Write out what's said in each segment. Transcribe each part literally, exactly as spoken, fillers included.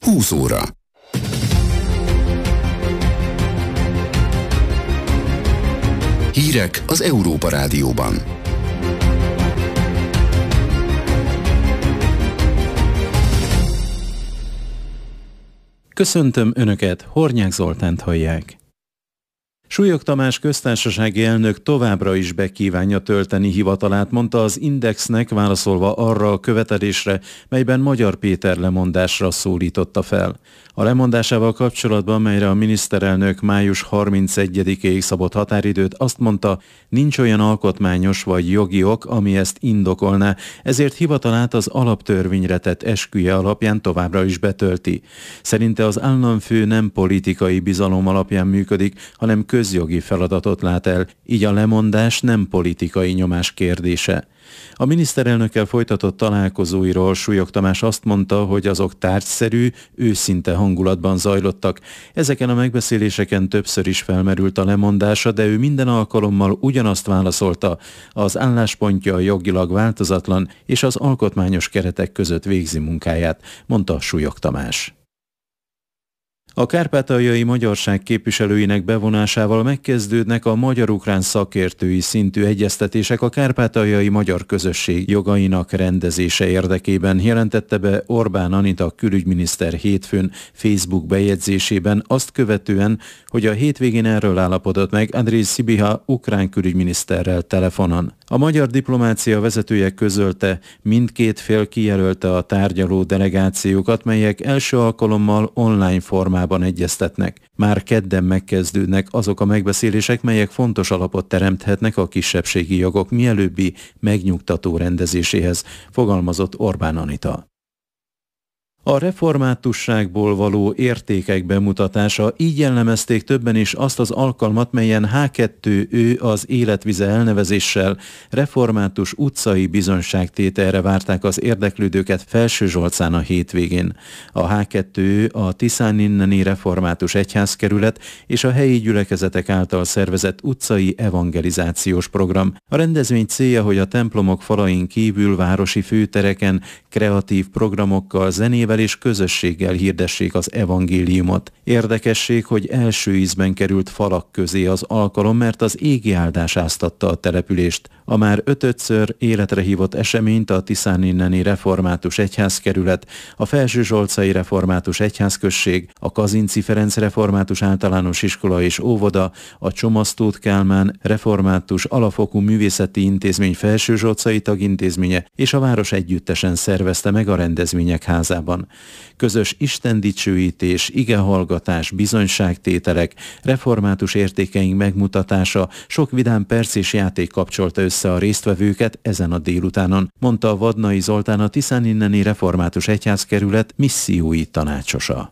húsz óra. Hírek az Európa Rádióban. Köszöntöm Önöket, Hornyák Zoltánt hallják. Súlyog Tamás köztársasági elnök továbbra is be kívánja tölteni hivatalát, mondta az Indexnek válaszolva arra a követelésre, melyben Magyar Péter lemondásra szólította fel. A lemondásával kapcsolatban, melyre a miniszterelnök május harmincegyedikéig szabott határidőt, azt mondta, nincs olyan alkotmányos vagy jogi ok, ami ezt indokolná, ezért hivatalát az alaptörvényre tett esküje alapján továbbra is betölti. Szerinte az államfő nem politikai bizalom alapján működik, hanem közjogi feladatot lát el, így a lemondás nem politikai nyomás kérdése. A miniszterelnökkel folytatott találkozóiról Súlyog Tamás azt mondta, hogy azok tárgyszerű, őszinte hangulatban zajlottak. Ezeken a megbeszéléseken többször is felmerült a lemondása, de ő minden alkalommal ugyanazt válaszolta, az álláspontja jogilag változatlan, és az alkotmányos keretek között végzi munkáját, mondta Súlyog Tamás. A kárpátaljai magyarság képviselőinek bevonásával megkezdődnek a magyar-ukrán szakértői szintű egyeztetések a kárpátaljai magyar közösség jogainak rendezése érdekében, jelentette be Orbán Anita külügyminiszter hétfőn Facebook bejegyzésében, azt követően, hogy a hétvégén erről állapodott meg Andrej Sibiha ukrán külügyminiszterrel telefonon. A magyar diplomácia vezetője közölte, mindkét fél kijelölte a tárgyaló delegációkat, melyek első alkalommal online formában egyeztetnek. Már kedden megkezdődnek azok a megbeszélések, melyek fontos alapot teremthetnek a kisebbségi jogok mielőbbi megnyugtató rendezéséhez, fogalmazott Orbán Anita. A reformátusságból való értékek bemutatása, így jellemezték többen is azt az alkalmat, melyen há kettő ő az életvize elnevezéssel református utcai bizonyságtételre várták az érdeklődőket Felsőzsolcán a hétvégén. A há kettő ő a Tiszáninneni Református Egyházkerület és a helyi gyülekezetek által szervezett utcai evangelizációs program. A rendezvény célja, hogy a templomok falain kívül városi főtereken kreatív programokkal, zenével és közösséggel hirdessék az evangéliumot. Érdekesség, hogy első ízben került falak közé az alkalom, mert az égi áldás áztatta a települést. A már ötödször életre hívott eseményt a Tiszáninneni Református Egyházkerület, a Felsőzsolcai Református Egyházközség, a Kazinczy Ferenc Református Általános Iskola és Óvoda, a Csomasztót Kálmán Református Alapfokú Művészeti Intézmény Felsőzsolcai Tagintézménye és a város együttesen szervezte meg a rendezvények házában. Közös istendicsőítés, igehallgatás, bizonyságtételek, református értékeink megmutatása, sok vidám perc és játék kapcsolta össze a résztvevőket ezen a délutánon, mondta Vadnai Zoltán, a Tiszáninneni Református Egyházkerület missziói tanácsosa.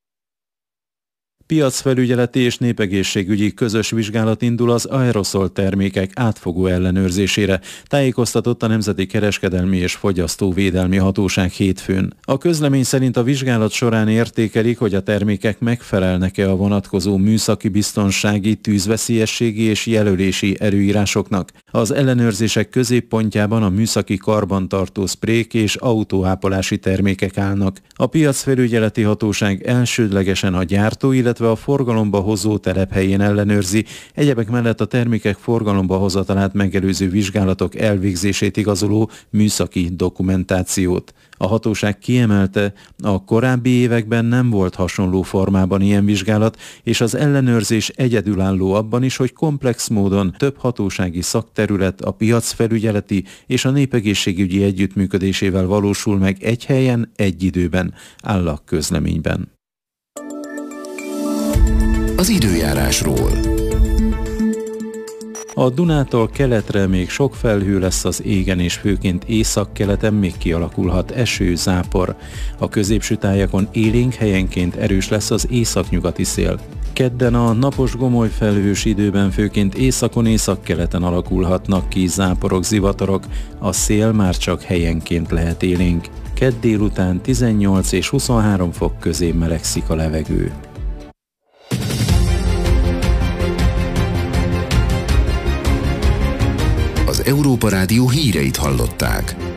Piacfelügyeleti és népegészségügyi közös vizsgálat indul az aeroszol termékek átfogó ellenőrzésére, tájékoztatott a Nemzeti Kereskedelmi és Fogyasztóvédelmi Hatóság hétfőn. A közlemény szerint a vizsgálat során értékelik, hogy a termékek megfelelnek-e a vonatkozó műszaki biztonsági, tűzveszélyességi és jelölési előírásoknak. Az ellenőrzések középpontjában a műszaki karbantartó szprék és autóápolási termékek állnak. A Piacfelügyeleti Hatóság elsődlegesen a gyártó, illetve a forgalomba hozó telephelyén ellenőrzi, egyebek mellett a termékek forgalomba hozatalát megelőző vizsgálatok elvégzését igazoló műszaki dokumentációt. A hatóság kiemelte, a korábbi években nem volt hasonló formában ilyen vizsgálat, és az ellenőrzés egyedülálló abban is, hogy komplex módon több hatósági szakterület a piacfelügyeleti és a népegészségügyi együttműködésével valósul meg egy helyen, egy időben, áll a közleményben. Az időjárásról. A Dunától keletre még sok felhő lesz az égen, és főként északkeleten még kialakulhat eső, zápor. A középső tájakon élénk, helyenként erős lesz az északnyugati szél. Kedden a napos gomoly felhős időben főként északon, északkeleten alakulhatnak ki záporok, zivatarok, a szél már csak helyenként lehet élénk. Kedd délután tizennyolc és huszonhárom fok közé melegszik a levegő. Az Európa Rádió híreit hallották.